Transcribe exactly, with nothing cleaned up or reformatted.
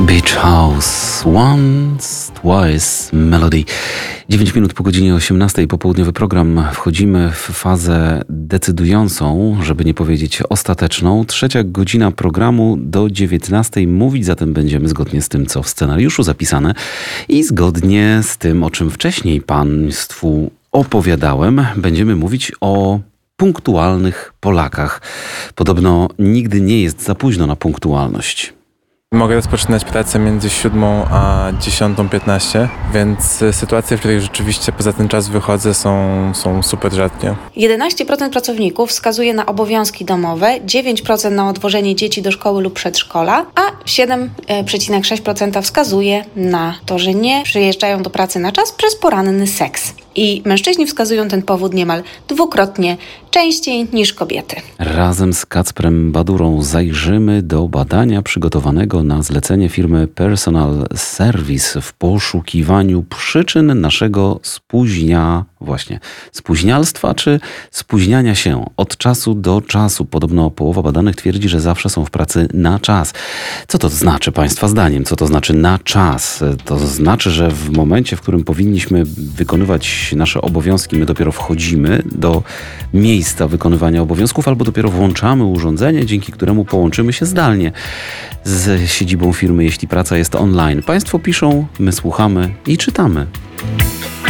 Beach House, Once, Twice, Melody. dziewięć minut po godzinie osiemnastej, popołudniowy program. Wchodzimy w fazę decydującą, żeby nie powiedzieć ostateczną. Trzecia godzina programu do dziewiętnastej. Mówić zatem będziemy zgodnie z tym, co w scenariuszu zapisane i zgodnie z tym, o czym wcześniej Państwu opowiadałem. Będziemy mówić o punktualnych Polakach. Podobno nigdy nie jest za późno na punktualność. Mogę rozpoczynać pracę między siódmą a dziesiątą piętnaście, więc sytuacje, w których rzeczywiście poza ten czas wychodzę, są, są super rzadkie. jedenaście procent pracowników wskazuje na obowiązki domowe, dziewięć procent na odwożenie dzieci do szkoły lub przedszkola, a siedem przecinek sześć procent wskazuje na to, że nie przyjeżdżają do pracy na czas przez poranny seks. I mężczyźni wskazują ten powód niemal dwukrotnie częściej niż kobiety. Razem z Kacprem Badurą zajrzymy do badania przygotowanego na zlecenie firmy Personal Service w poszukiwaniu przyczyn naszego spóźnia, właśnie spóźnialstwa czy spóźniania się od czasu do czasu. Podobno połowa badanych twierdzi, że zawsze są w pracy na czas. Co to znaczy Państwa zdaniem? Co to znaczy na czas? To znaczy, że w momencie, w którym powinniśmy wykonywać nasze obowiązki, my dopiero wchodzimy do miejsca wykonywania obowiązków albo dopiero włączamy urządzenie, dzięki któremu połączymy się zdalnie z siedzibą firmy, jeśli praca jest online. Państwo piszą, my słuchamy i czytamy.